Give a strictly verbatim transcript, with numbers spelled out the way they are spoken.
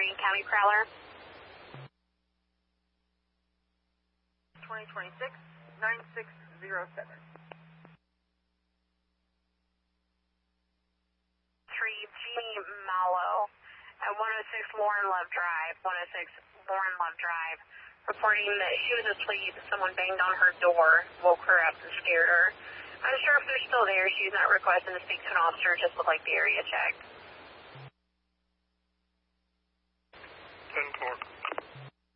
Marine County Prowler. twenty twenty-six, nine six zero seven. three G Mallow at one oh six Lauren Love Drive, one oh six Lauren Love Drive, reporting that she was asleep. Someone banged on her door, woke her up and scared her. I'm sure if they're still there, she's not requesting to speak to an officer, just would like the area checked. ten o'clock.